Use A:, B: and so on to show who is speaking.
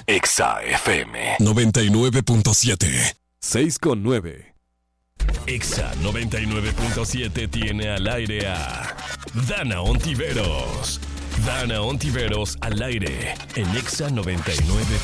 A: Exa FM
B: 99.7.
A: 6,9.
C: Exa 99.7 tiene al aire a Dana Ontiveros. Dana Ontiveros al aire en Exa 99.7.